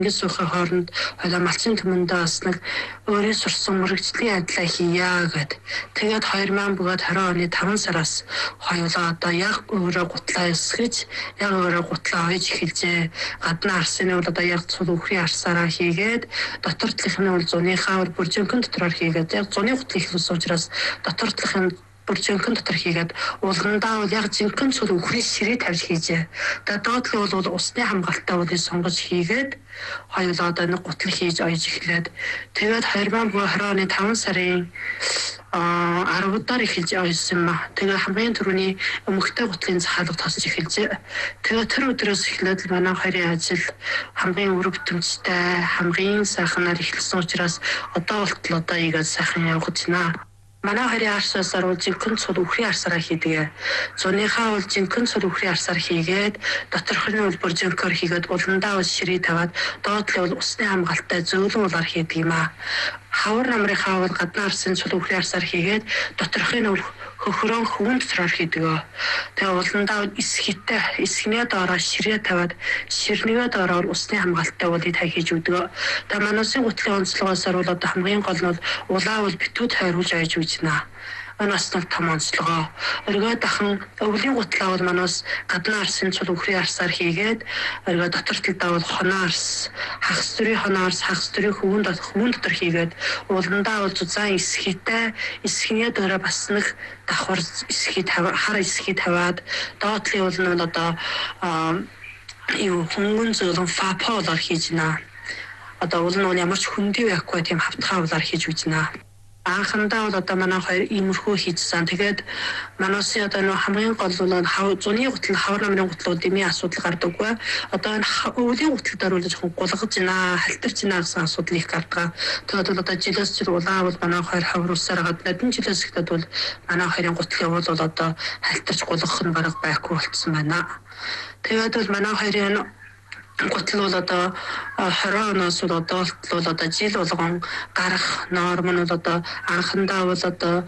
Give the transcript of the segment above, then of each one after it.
Ингээд суухын хооронд хойлоо малчин түмэндээ бас нэг өөрөө сурсан мөрөгжлийн адилаа хийя гэд. Тэгээд 2000 бөгөөд 20 оны 5 сараас хоёулаа одоо яг өөрөө гутлаа эсгэж, яг өөрөө гутлаа ойж эхэлжээ. Гадна арсны бол одоо яг цул өхрийн арсаараа хийгээд, дотор талынхны бол зуныхаа бүржинхэн дотроор хийгээд, яг зуны гутал ихлүүлсэн учраас дотор талынхын бүржинхэн дотор хийгээд ууландаа бол яг жинхэнэ цул өхрийн ширээ тавьж хийжээ. Тэгээд доотлын бол усны хамгаалалтаа бол сонгож хийгээд хоёулаа одоо нэг гутал хийж ойж эхлээд тэгээд 2020 оны 5 сарын 10 дараа эхэлж ойсон юм ба. Тэгээд хамгийн түрүүний өмгтэй гутлын захаалга тосч эхэлжээ. Тэгээд тэр өдрөөс эхлээд манай хоёрын ажил хамгийн үр бүтэмжтэй, хамгийн сайхнаар эхэлсэн учраас одоо болтол одоо ийгээд сайхан явж байна. Манай хоёрын арсаар бол жинхэнэ цул өхрийн арсаараа хийдэг. Зуныхаа бол жинхэнэ цул өхрийн арсаар хийгээд, доторхны бол бүржинхээр хийгээд, уландаа бол ширээ таваад, доотлын бол усны хамгаалалттай зөөлөн улаар хийдэг юм аа. Хавар намрынхаа бол гадна арсын цул өхрийн арсаар хийгээд, доторхны бол хөхрөн хүнд дотроор хийдэг. Тэгээ уландаа бол эсхнээ доороо ширээ таваад, ширнэгээ доороо усны хамгаалалттай бол хийж өгдөг. Тэгээ манайсын гутлын онцлогоосоор бол одоо хамгийн гол нь бол улаа бол битүү тойруулж ойж байна. Манайс нь том онцлогоо. Өргөө дахин өвлийн гутлаа бол манайс гадна арсын цул өхрийн арсаар хийгээд, өргөө дотор талдаа бол хоноо арс, хагас төрийн хоноо арс, хагас төрийн хөвөн дотор хийгээд, уландаа бол зузаан эсхийтэй, эсхнээ доороо бас нэг давхар эсхий хар эсхий таваад, доотлын бол одоо хөнгөн зөөлөн фапа болоор хийж байна. Одоо уул нь ямар ч хөндөй байхгүй тийм хавтгай болоор хийж үзнэ. Анхандаа бол одоо манай хоёр иймэрхүү хийжсэн. Тэгээд манайсын одоо хамгийн гол бол зуны гутал, хавар намрын гутлууд дэмий асуудал гардаггүй. Одоо энэ өвлийн гутал дээр бол жоохон гулгаж байна, халтарч байна гэсэн асуудал их гардаг. Тэгээд бол одоо жилээс жил улаа бол манай хоёр хавар усаар гад надад жилээс ихтэй бол манай хоёрын гутлын бол одоо халтарч гулгах нь бараг байхгүй болцсон байна. Тэгээд бол манай хоёрын гутал бол одоо 20 оноос бол одоо жил болгон гарах норм нь бол одоо анхандаа бол одоо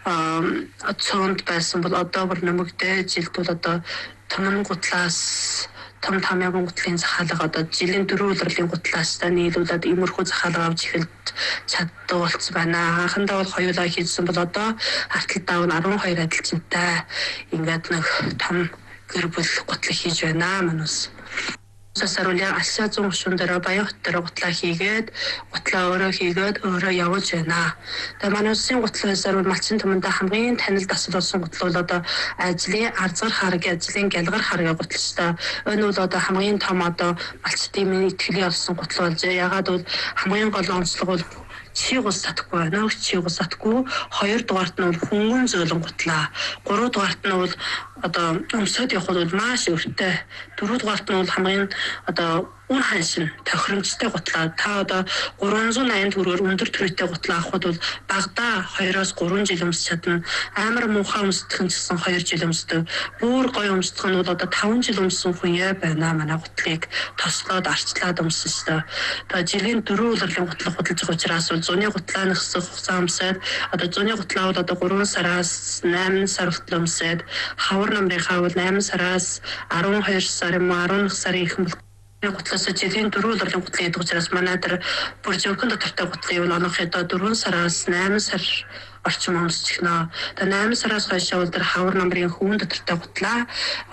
цоонд байсан бол одоо бүр нэмэгдээ жилд бол одоо том гутлаас том тамягын гутлын захаалга одоо жилийн 4 улирлын гутлаас нийлүүлээд иймэрхүү захаалга авч эхэлж чаддаг болсон байна. Анхандаа бол хоёулаа хийсэн бол одоо харталтаа бол 12 адилчинтай ингээд нэг том гэр бүл гутлыг хийж байна манус. Сасаруля Асиа зүүн гушуун дээр баян хот дээр гутлаа хийгээд гутлаа өөрөө хийгээд өөрөө явуулж байна. Тэгээ манайсын гутлаасаар бол малчин түмэндээ хамгийн танил дасал болсон гутал бол одоо ажлын арзгар харгийн ажлын гялгар харгийн гутлчтай. Энэ бол одоо хамгийн том одоо малчтын итгэлийн болсон гутал болж ягаад бол хамгийн гол онцлог бол чигус татгүй байна. Чигус татгүй. 2 дугаарт нь бол хөнгөн зөөлөн гутлаа. 3 дугаарт нь бол одоо өмсөд явах бол маш өртөө. 4 дугаарт нь бол хамгийн одоо үн ханшин тохиромжтой гутлаа. Та одоо 380 төгрөгөөр өндөр төрөйтэй гутлаа авахд бол багада 2-оос 3 жил өмсч чадна. Амар муухай өмсдөх нь гэсэн 2 жил өмсдөг. Бүр гоё өмсдөх нь бол одоо 5 жил өмссөн хүн яа байна манай гутлыг тослоод арчлаад өмсөн шүү дээ. Тэгээ жилийн 4 улирлын гутлах худалдаж байгаа учраас бол зуны гутлаа нөхсөх хугацаа өмсөд одоо зуны гутлаа бол одоо 3 сараас 8 сар хүртэл өмсөд хавар намрынхаа бол 8 сараас 12 сар юм 11 сарын ихэнх гутлаас жилийн 4 улирлын гутлын яддаг учраас манай дээр бүржинхэн дотортой гутлын онох ядаа 4 сараас 8 сар орчим өмсчих нөө. Тэгээ 8 сараас хойш бол тэр хавар намрын хүүн дотортой гутлаа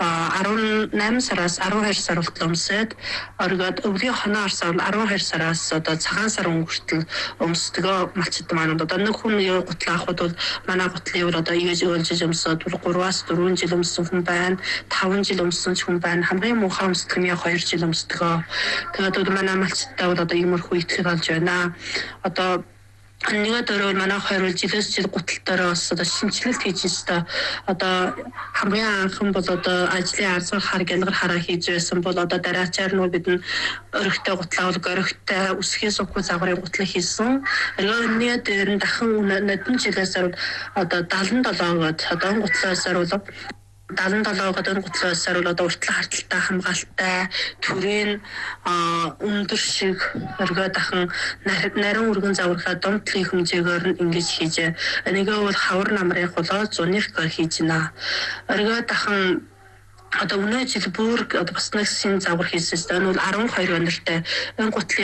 18 сараас 12 сар хүртэл өмсөд оргоод өвлийн хоноо арсаар 12 сараас одоо цагаан сар өнгөртөл өмсдөгөө малчид маань одоо нэг хүн гутлаа авахд бол манай гутлын бол одоо ийж өөлж өмсөд 3-аас 4 жил өмссөн хүн байна, 5 жил өмссөн хүн байна. Хамгийн муухай өмсдөг нь 2 жил өмсдөгөө. Тэгээд манай малчидтай бол одоо иймэрхүү итгэл болж байна. Одоо нэг дөрөв манай хоёр жилээс жил гуталтаараа бас одоо шинжилэлт хийж байгаа. Одоо хамгийн анхан бол одоо ажлын арзгар хар гялгар хараа хийж байсан бол одоо дараачаар нь бид нь өргөтэй гутлаа бол горигтой үсгийн сувгүй загварын гутлаа хийсэн. Өргөний дээр нь дахин нэгэн жилээс одоо 77-оод одоо гутлаасаар бол 77 гутлаасаар бол одоо уртлах харталтай хамгаалалттай төрийн өндөр шиг өргөө дахин нарийн өргөн загвархаа домтлын хэмжээгээр нь ингэж хийж. Энийг бол хавар намрын холоо зуных хийж байна. Өргөө дахин одоо өнөө жил бүр одоо бас нэг шин загвар хийсэн. Энэ бол 12 өнөртэй энэ гутлын